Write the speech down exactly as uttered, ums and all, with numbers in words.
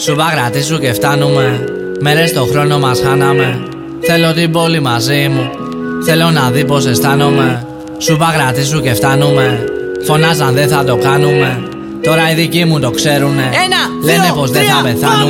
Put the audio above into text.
Σου παγρατήσου και φτάνουμε. Μέρες το χρόνο μας χάναμε. Θέλω την πόλη μαζί μου. Θέλω να δει πως αισθάνομαι. Σου παγρατήσου και φτάνουμε. Φωνάζαν δεν θα το κάνουμε. Τώρα οι δικοί μου το ξέρουνε. Ένα, λένε δύο, πως δεν τρία, θα πεθάνουμε.